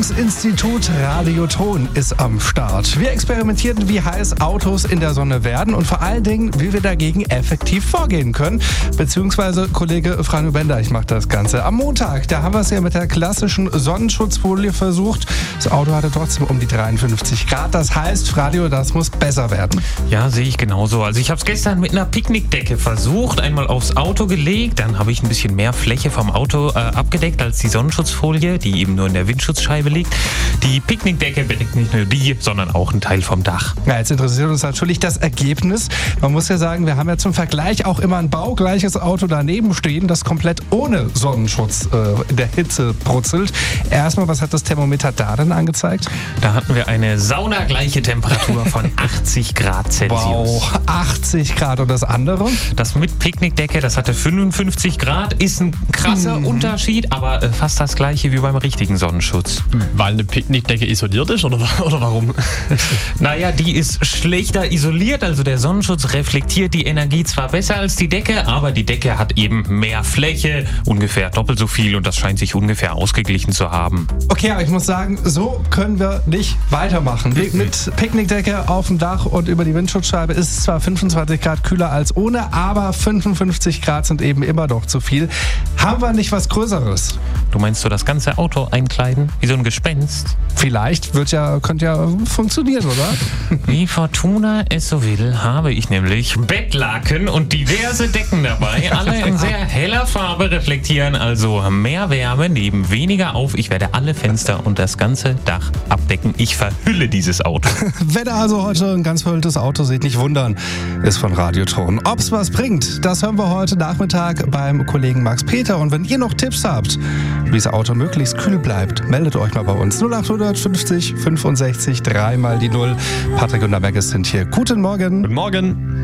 Forschungsinstitut Radioton ist am Start. Wir experimentieren, wie heiß Autos in der Sonne werden und vor allen Dingen, wie wir dagegen effektiv vorgehen können. Beziehungsweise Kollege Franjo Bender, ich mache das Ganze. Am Montag, da haben wir es ja mit der klassischen Sonnenschutzfolie versucht. Das Auto hatte trotzdem um die 53 Grad. Das heißt, Franjo, das muss besser werden. Ja, sehe ich genauso. Also ich habe es gestern mit einer Picknickdecke versucht. Einmal aufs Auto gelegt, dann habe ich ein bisschen mehr Fläche vom Auto abgedeckt als die Sonnenschutzfolie, die eben nur in der Windschutzscheibe liegt. Die Picknickdecke bedeckt nicht nur die, sondern auch einen Teil vom Dach. Ja, jetzt interessiert uns natürlich das Ergebnis. Man muss ja sagen, wir haben ja zum Vergleich auch immer ein baugleiches Auto daneben stehen, das komplett ohne Sonnenschutz in der Hitze brutzelt. Erstmal, was hat das Thermometer da denn angezeigt? Da hatten wir eine saunagleiche Temperatur von 80 Grad Celsius. Wow, 80 Grad. Und das andere? Das mit Picknickdecke, das hatte 55 Grad, ist ein krasser Unterschied, aber fast das gleiche wie beim richtigen Sonnenschutz. Weil eine Picknickdecke isoliert ist oder warum? Naja, die ist schlechter isoliert, also der Sonnenschutz reflektiert die Energie zwar besser als die Decke, aber die Decke hat eben mehr Fläche, ungefähr doppelt so viel und das scheint sich ungefähr ausgeglichen zu haben. Okay, aber ich muss sagen, so können wir nicht weitermachen. Mit Picknickdecke auf dem Dach und über die Windschutzscheibe ist es zwar 25 Grad kühler als ohne, aber 55 Grad sind eben immer doch zu viel. Haben wir nicht was Größeres? Du meinst so das ganze Auto einkleiden? Wie so ein Gespenst? Vielleicht könnte ja funktionieren, oder? Wie Fortuna es so will, habe ich nämlich Bettlaken und diverse Decken dabei. Alle in sehr heller Farbe reflektieren, also mehr Wärme nehmen weniger auf. Ich werde alle Fenster und das ganze Dach abdecken. Ich verhülle dieses Auto. Wenn ihr also heute ein ganz verhülltes Auto seht, nicht wundern, ist von Radioton. Ob's was bringt, das hören wir heute Nachmittag beim Kollegen Max Peter. Und wenn ihr noch Tipps habt, wie das Auto möglichst kühl bleibt, meldet euch mal bei uns. 0850 65 3 mal die 0. Patrick und der Mac sind hier. Guten Morgen. Guten Morgen.